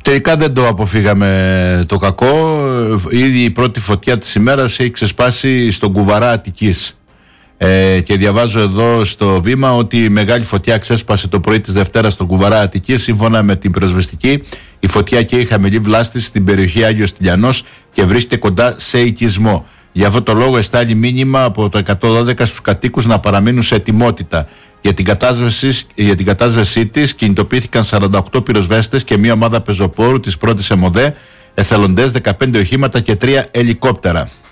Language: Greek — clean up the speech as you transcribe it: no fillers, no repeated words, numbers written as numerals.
Τελικά δεν το αποφύγαμε το κακό. Ήδη η πρώτη φωτιά της ημέρας έχει ξεσπάσει στον Κουβαρά Αττικής. Και διαβάζω εδώ στο βήμα ότι η μεγάλη φωτιά ξέσπασε το πρωί της Δευτέρας στον Κουβαρά Αττικής. Σύμφωνα με την πυροσβεστική, η φωτιά καίει χαμηλή βλάστηση στην περιοχή Άγιος Τηλιανός και βρίσκεται κοντά σε οικισμό. Για αυτό το λόγο εστάλει μήνυμα από το 112 στους κατοίκους να παραμείνουν σε ετοιμότητα. Για την κατάσβεσή της κινητοποιήθηκαν 48 πυροσβέστες και μια ομάδα πεζοπόρου της πρώτης ΕΜΟΔΕ, εθελοντές, 15 οχήματα και 3 ελικόπτερα.